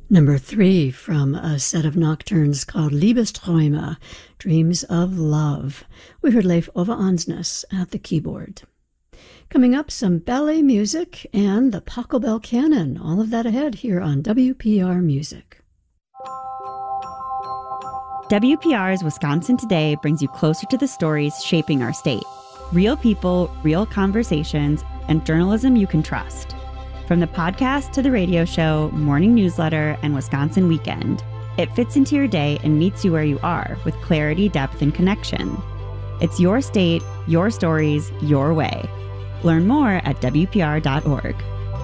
Number 3 from a set of nocturnes called Liebesträume, Dreams of Love. We heard Leif Ove Ansnes at the keyboard. Coming up, some ballet music and the Pachelbel Canon. All of that ahead here on WPR Music. WPR's Wisconsin Today brings you closer to the stories shaping our state. Real people, real conversations, and journalism you can trust. From the podcast to the radio show, morning newsletter, and Wisconsin Weekend, it fits into your day and meets you where you are with clarity, depth, and connection. It's your state, your stories, your way. Learn more at WPR.org.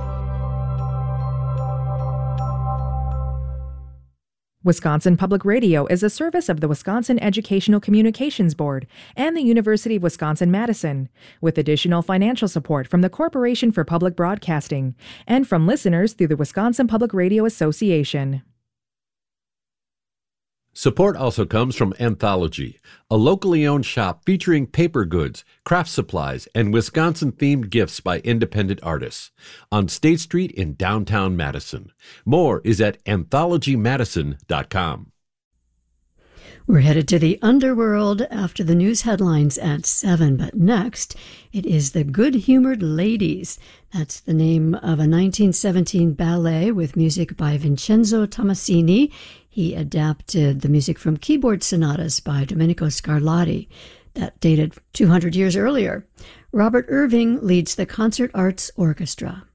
Wisconsin Public Radio is a service of the Wisconsin Educational Communications Board and the University of Wisconsin-Madison, with additional financial support from the Corporation for Public Broadcasting and from listeners through the Wisconsin Public Radio Association. Support also comes from Anthology, a locally owned shop featuring paper goods, craft supplies, and Wisconsin-themed gifts by independent artists on State Street in downtown Madison. More is at anthologymadison.com. We're headed to the underworld after the news headlines at 7, but next, it is the Good-Humored Ladies. That's the name of a 1917 ballet with music by Vincenzo Tommasini. He adapted the music from keyboard sonatas by Domenico Scarlatti that dated 200 years earlier. Robert Irving leads the Concert Arts Orchestra.